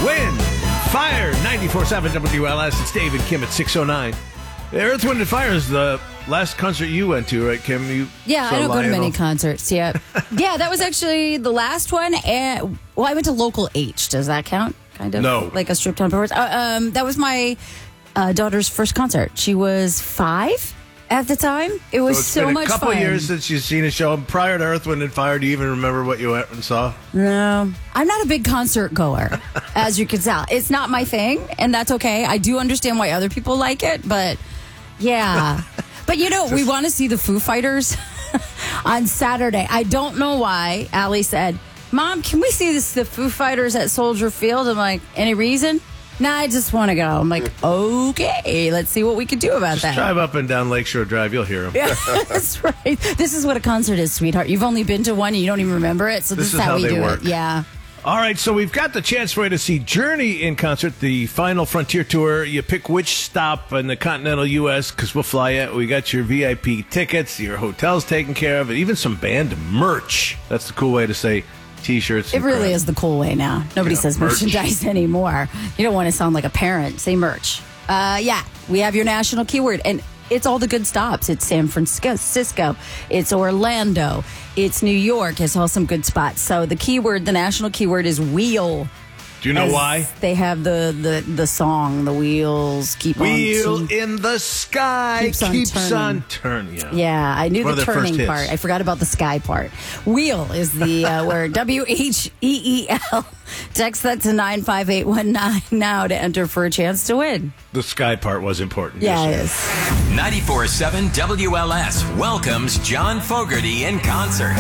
Wind, Fire, 94.7 WLS. It's Dave and Kim at 6:09. Earth, Wind, and Fire is the last concert you went to, right, Kim? I don't go to many concerts yet. Yeah, that was actually the last one. And, I went to Local H. Does that count? Kind of? No. Like a stripped down performance? That was my daughter's first concert. She was 5 at the time. It was so much fun. It's been a couple years since you've seen a show. Prior to Earth, Wind, and Fire, do you even remember what you went and saw? No. I'm not a big concert goer, as you can tell. It's not my thing, and that's okay. I do understand why other people like it, but yeah. But, we want to see the Foo Fighters on Saturday. I don't know why. Allie said, Mom, can we see the Foo Fighters at Soldier Field? I'm like, any reason? Nah, I just want to go. I'm like, okay, let's see what we can do about that. Drive up and down Lakeshore Drive. You'll hear them. Yeah, that's right. This is what a concert is, sweetheart. You've only been to one and you don't even remember it, so this is how we do it. Yeah. All right, so we've got the chance for you to see Journey in concert, the Final Frontier Tour. You pick which stop in the continental U.S. because we'll fly you. We got your VIP tickets, your hotel's taken care of, and even some band merch. That's the cool way to say T-shirts. It really is the cool way now. Nobody says merchandise anymore. You don't want to sound like a parent. Say merch. We have your national keyword, and it's all the good stops. It's San Francisco. It's Orlando. It's New York. It's all some good spots. So the national keyword is wheel. Do you know why? They have the song, the wheels keep on. Wheel in the sky keeps on turning. Yeah, I knew the turning part. I forgot about the sky part. Wheel is the word. WHEEL. Text that to 95819 now to enter for a chance to win. The sky part was important. Yeah, it is. 94.7 WLS welcomes John Fogerty in concert.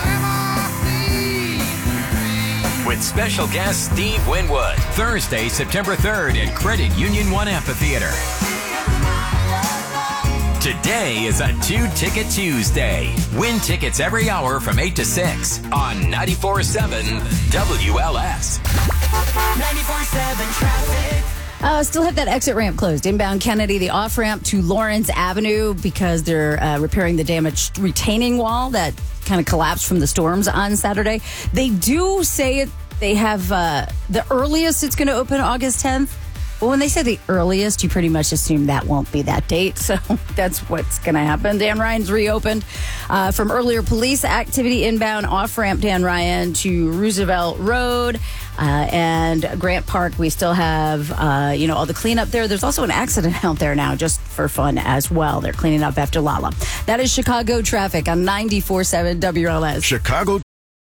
With special guest Steve Winwood. Thursday, September 3rd at Credit Union 1 Amphitheater. Today is a 2-Ticket Tuesday. Win tickets every hour from 8 to 6 on 94.7 WLS. 94.7 traffic. Still have that exit ramp closed. Inbound Kennedy, the off-ramp to Lawrence Avenue because they're repairing the damaged retaining wall that kind of collapsed from the storms on Saturday. They do say they have the earliest it's going to open August 10th. Well, when they say the earliest, you pretty much assume that won't be that date. So that's what's going to happen. Dan Ryan's reopened from earlier police activity inbound off-ramp Dan Ryan to Roosevelt Road and Grant Park. We still have, all the cleanup there. There's also an accident out there now just for fun as well. They're cleaning up after Lala. That is Chicago traffic on 94.7 WLS. Chicago.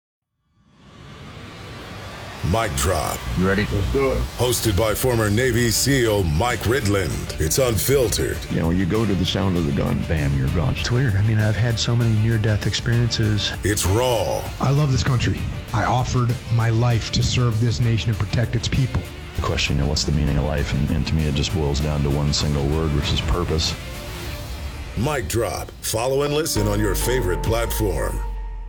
Mic Drop. You ready? Let's do it. Hosted by former Navy SEAL Mike Ridland. It's unfiltered. You go to the sound of the gun, bam, you're gone. It's weird. I've had so many near-death experiences. It's raw. I love this country. I offered my life to serve this nation and protect its people. The question, what's the meaning of life? And to me, it just boils down to one single word, which is purpose. Mic Drop. Follow and listen on your favorite platform.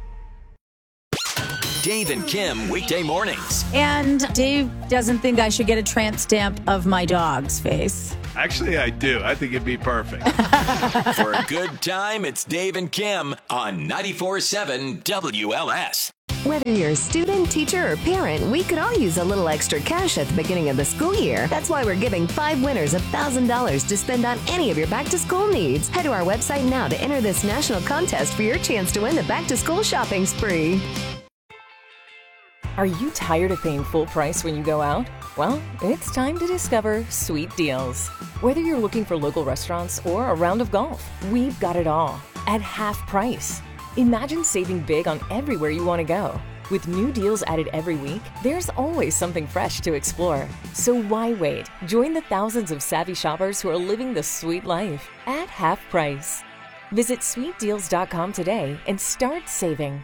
Dave and Kim, weekday mornings. And Dave doesn't think I should get a tramp stamp of my dog's face. Actually, I do. I think it'd be perfect. For a good time, it's Dave and Kim on 94.7 WLS. Whether you're a student, teacher, or parent, we could all use a little extra cash at the beginning of the school year. That's why we're giving 5 winners $1,000 to spend on any of your back-to-school needs. Head to our website now to enter this national contest for your chance to win the back-to-school shopping spree. Are you tired of paying full price when you go out? Well, it's time to discover Sweet Deals. Whether you're looking for local restaurants or a round of golf, we've got it all at half price. Imagine saving big on everywhere you want to go. With new deals added every week, there's always something fresh to explore. So why wait? Join the thousands of savvy shoppers who are living the sweet life at half price. Visit sweetdeals.com today and start saving.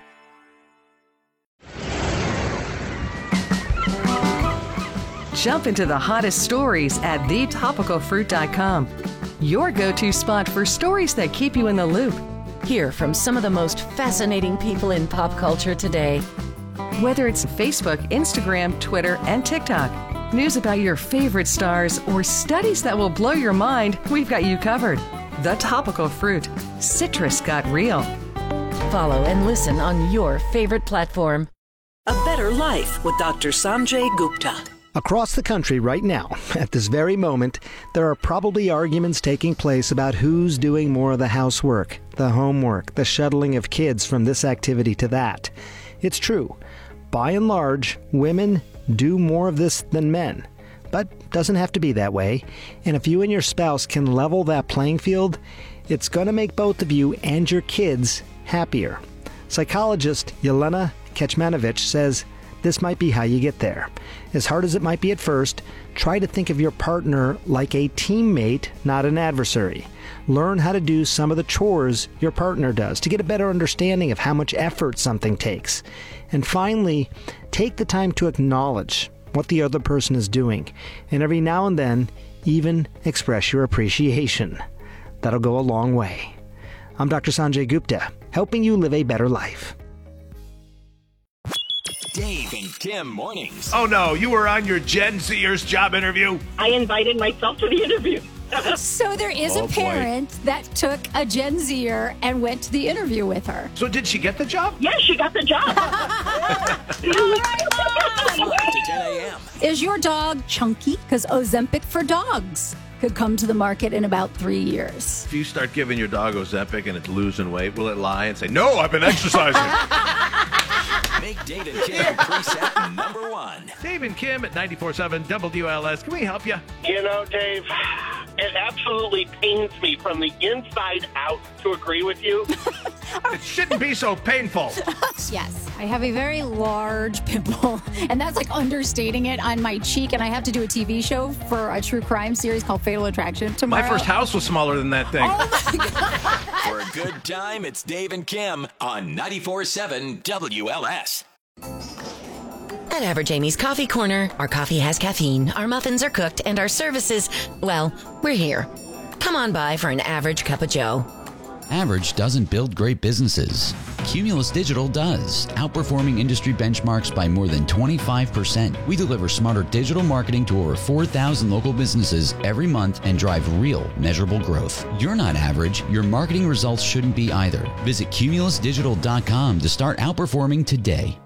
Jump into the hottest stories at thetopicalfruit.com. Your go-to spot for stories that keep you in the loop. Hear from some of the most fascinating people in pop culture today. Whether it's Facebook, Instagram, Twitter, and TikTok, news about your favorite stars, or studies that will blow your mind, we've got you covered. The Topical Fruit. Citrus got real. Follow and listen on your favorite platform. A Better Life with Dr. Sanjay Gupta. Across the country right now, at this very moment, there are probably arguments taking place about who's doing more of the housework, the homework, the shuttling of kids from this activity to that. It's true. By and large, women do more of this than men. But doesn't have to be that way. And if you and your spouse can level that playing field, it's going to make both of you and your kids happier. Psychologist Yelena Kecmanovic says this might be how you get there. As hard as it might be at first, try to think of your partner like a teammate, not an adversary. Learn how to do some of the chores your partner does to get a better understanding of how much effort something takes. And finally, take the time to acknowledge what the other person is doing, and every now and then, even express your appreciation. That'll go a long way. I'm Dr. Sanjay Gupta, helping you live a better life. Dave and Kim mornings. Oh no, you were on your Gen Zers job interview? I invited myself to the interview. So there is a parent that took a Gen Zer and went to the interview with her. So did she get the job? Yes, she got the job. All right, Mom. 5 to 10 a.m. Is your dog chunky? Because Ozempic for dogs could come to the market in about 3 years. If you start giving your dog Ozempic and it's losing weight, will it lie and say, no, I've been exercising? Make Dave and Kim preset number 1. Dave and Kim at 94.7 WLS. Can we help you? You know, Dave, it absolutely pains me from the inside out to agree with you. It shouldn't be so painful. Yes, I have a very large pimple, and that's like understating it, on my cheek, and I have to do a TV show for a true crime series called Fatal Attraction tomorrow. My first house was smaller than that thing. Oh my God. For a good time, it's Dave and Kim on 94.7 WLS. At Average Amy's Coffee Corner, our coffee has caffeine, our muffins are cooked, and our services, well, we're here. Come on by for an average cup of joe. Average doesn't build great businesses. Cumulus Digital does, outperforming industry benchmarks by more than 25%. We deliver smarter digital marketing to over 4,000 local businesses every month and drive real, measurable growth. You're not average. Your marketing results shouldn't be either. Visit cumulusdigital.com to start outperforming today.